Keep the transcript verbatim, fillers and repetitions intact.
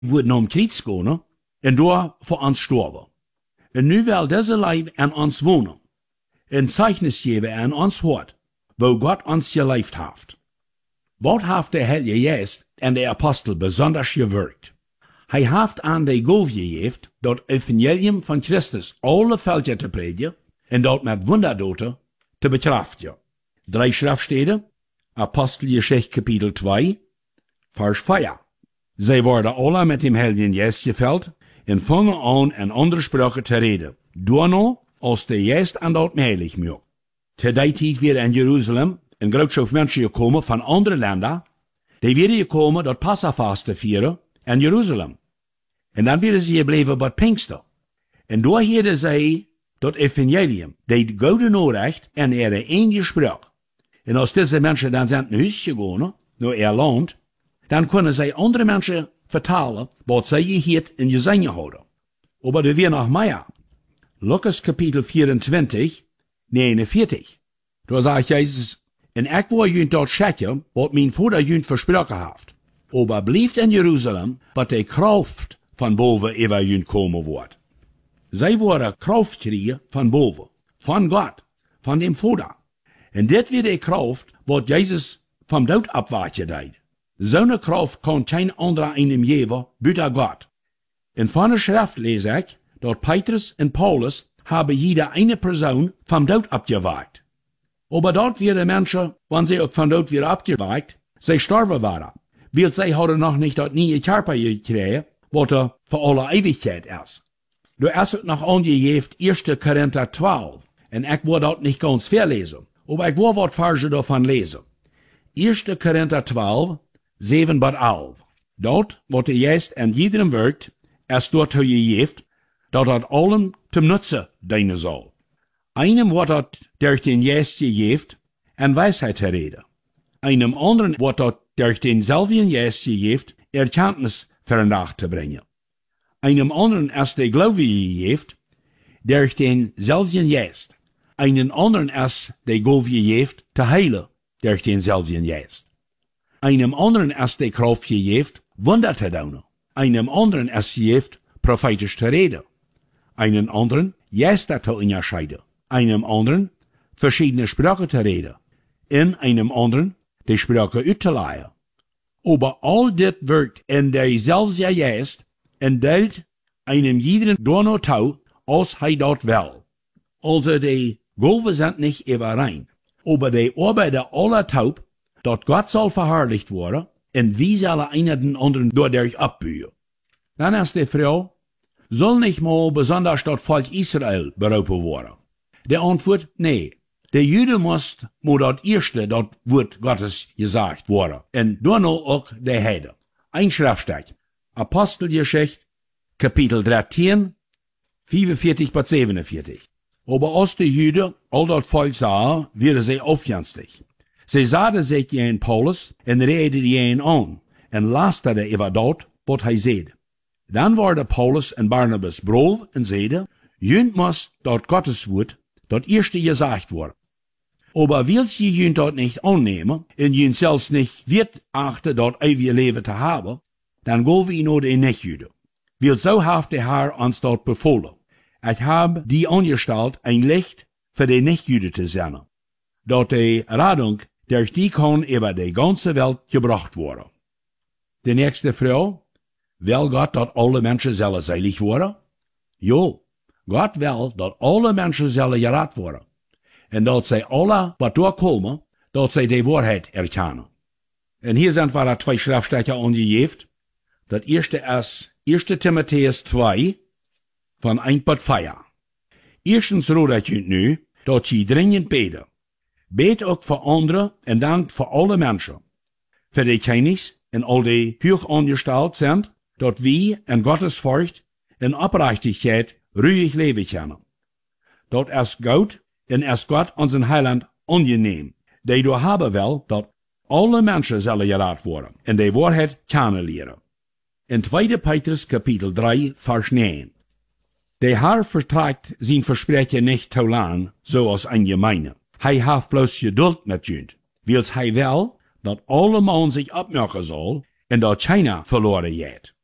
worden om Kreuz gaan en daar voor ons sterven. En nu wil deze Leib aan ons wonen, en Zeichnis geven aan ons hart, wo Gott ons geleefd heeft. Wat heeft de Heilige Geest en de Apostel besonders gewerkt? Hij heeft aan de Gaaf gegeven dat Evangelium van Christus alle velden te predigen en dat met wonderdoten te bekrachtigen. Drie schriftsteden, Apostelgeschichte kapitel twee, vers vier. Zij worden alle met dem Heiligen Geest gevuld en vangen aan in andere sprachen te reden, daarna als de Geest aan dat heilig maakt. Te die tijd weer in Jeruzalem een groot schof mensen gekomen van andere landen, die werden gekomen dat Passafast te vieren in Jeruzalem. En dan werden ze gebleven bij Pinkster. En daar hadden zij dat evangelium, dat goede noorrecht en er een gesprek. En als deze mensen dan zijn naar huis gegaan, naar ihr land, dan kunnen zij andere mensen vertalen wat zij gehoord en gezien hadden. Maar er weer nog meer. Lucas kapitel vierentwintig, negenenveertig. Daar zegt Jezus, en ik wil jullie dat zeggen, wat mijn vader jullie versproken heeft. Maar blijft in Jeruzalem, wat de kracht van boven over jullie komen wordt. Zij worden kracht krijgen van boven, van God, van dem Vader. En dit weer de kracht wat Jezus van dood afwaartje deed. Zo'n kracht kan geen andere in hem geven, buiten God. In van de schrift lees ik, dat Petrus en Paulus hebben jeder eine persoon van dood afgewaakt. Maar dat weer de mensen, wanneer ze ook van dood weer afgewaakt, zij sterven waren. Weil zij hadden nog niet dat nieuwe Körper gekregen, wat er voor alle eeuwigheid is. Du is het nog aangegeven eerste Korinther twaalf, en ik wil dat niet ganz verlezen, maar ik wil wat versen daarvan lezen. eerste Korinther twaalf, zeven tot elf. Dat, wat de Geest en iedereen werkt, is door je geeft, dat het allen ten nutze dienen zal. Einem wordt dat durch den Geest gegeven, en wijsheid te reden. Einem anderen wordt dat durch denzelfden Geest gegeven, erkenntnis vernacht te brengen. Einem anderen is de Glaube gegeven, durch denzelfden Geest. Einen anderen is de Gaaf gegeven, te heilen, durch denzelfden Geest. Einem anderen is de Kraft gegeven, Wunder te doen. Einem anderen is gegeven, prophetisch te reden. Einen anderen, Geister te unterscheiden. Einem anderen, verschiedene Sprachen te reden. In einem anderen, de Sprache uit te leiden. Aber all dit werkt in derzelfde Geest en deelt einem jeden door toe als hij dat wil. Also de Gaven sind nicht überein, aber die arbeiten alle taub, dat Gott soll verherrlicht worden en wie zullen einer den anderen dadurch abbühen. Dan is de Frau, soll nicht mal besonders dat Volk Israel berufen worden? De antwoord, nee. De Juden moest maar dat eerste dat woord Gottes gesagt worden. En daarna ook de Heiden. Ein Schriftstuk. Apostelgeschichte, kapitel dreizehn, vierenveertig tot zevenenveertig. Aber als de Juden al dat volk sahen, werden zij afjanstig. Zij zaden zich in Paulus en reden die aan, en lasterden over dat wat hij zeide. Dan waren Paulus en Barnabas brav en zeiden, jullie moest dat Gottes woord dat eerste gezegd worden. Aber will sie jün dort nicht annehmen, und jün selbst nicht wird achten, dort ewige Leben zu haben, dann go wir nur den Nichtjüden. Will so haft der Herr uns dort befohlen. Ich habe die angestellt, ein Licht für die Nichtjüden zu sein. Dort die Radung, durch die kann über die ganze Welt gebracht worden. Die nächste Frau, will Gott, dass alle Menschen sollen selig worden? Jo, Gott will, dass alle Menschen sollen gerat worden. En dat zij alle wat doorkomen, dat zij de waarheid erkennen. En hier zijn we twee schriftstukken aangegeven. Dat eerste is eerste Timotheus twee, van één tot vier. Eerstens rood ik je nu, dat je dringend beten. Beet ook voor anderen en dan voor alle mensen. Voor de kennis en al die hoog aangesteld zijn, dat wij in Gottes Furcht en oprechtigheid ruhig leven kunnen. Dat is goed. En is Gott unseren Heiland angenehm, die door hebben wil, dat alle mensen zullen geraad worden, en de waarheid kennen leren. In tweede Petrus kapitel drie, vers negen. De Herr vertragt zijn versprechen nicht te lang, zoals een gemeine. Hij heeft bloos geduld met junt, wils hij wil, dat alle man zich opmerken zal, en dat China verloren gaat.